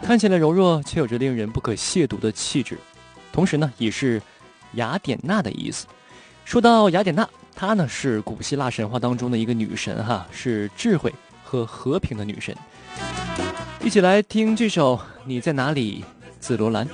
看起来柔弱，却有着令人不可亵渎的气质，同时呢，也是雅典娜的意思。说到雅典娜，她呢是古希腊神话当中的一个女神哈，是智慧和和平的女神。一起来听这首《你在哪里》，紫罗兰。